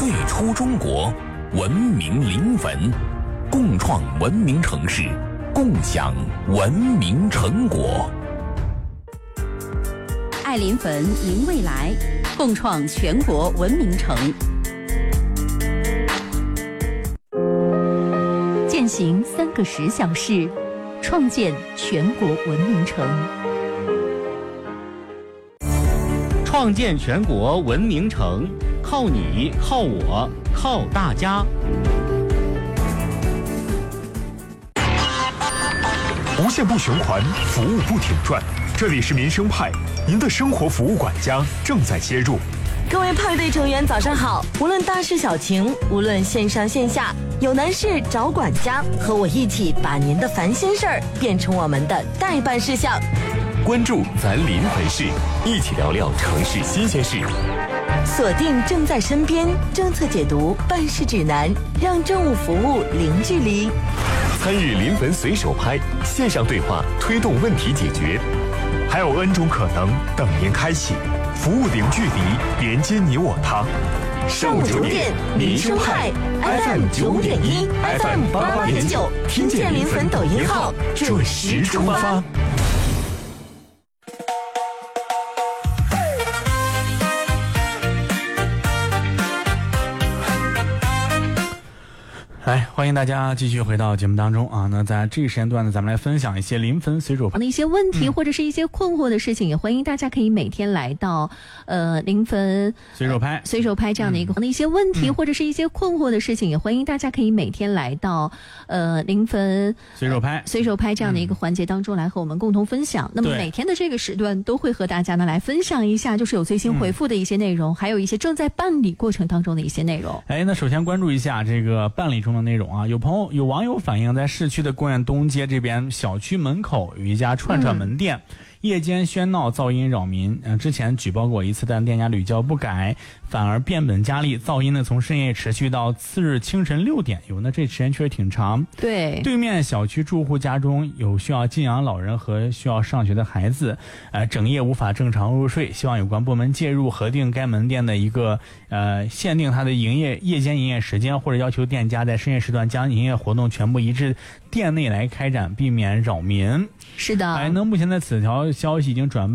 最初中国，文明临汾，共创文明城市，共享文明成果。 爱临汾，迎未来，共创全国文明城。践行3个10小事，创建全国文明城。 创建全国文明城，靠你，靠我，靠大家。 无限不循环，服务不停转。这里是民生派，您的生活服务管家正在接入。 各位派对成员早上好，无论大事小情，无论线上线下，有难事找管家，和我一起把您的烦心事儿变成我们的待办事项。 关注咱临汾市，一起聊聊城市新鲜事。 锁定正在身边政策解读办事指南，让政务服务零距离。 参与临汾随手拍，线上对话推动问题解决。 还有 N 种可能等您开启，服务零距离，连接你我他。 上午9点，民生派 FM 9.1 FM 88.9，听见临汾抖音号，准时出发。 来，欢迎大家继续回到节目当中啊。那在这个时间段呢，咱们来分享一些临汾随手拍的一些问题，或者是一些困惑的事情，也欢迎大家可以每天来到临汾随手拍这样的一个一些问题，或者是一些困惑的事情，也欢迎大家可以每天来到临汾随手拍这样的一个环节当中来和我们共同分享。那么每天的这个时段都会和大家呢来分享一下，就是有最新回复的一些内容，还有一些正在办理过程当中的一些内容。 那首先关注一下这个办理中的内容啊，有网友反映，在市区的公园东街这边小区门口有一家串串门店，夜间喧闹噪音扰民。之前举报过一次，但店家屡教不改，反而变本加厉，噪音呢从深夜持续到次日清晨6点。那这时间确实挺长。对面小区住户家中有需要静养老人和需要上学的孩子，整夜无法正常入睡，希望有关部门介入，核定该门店的一个限定它的夜间营业时间，或者要求店家在深夜时段将营业活动全部移至店内来开展，避免扰民。 是的。 那目前的此条消息已经转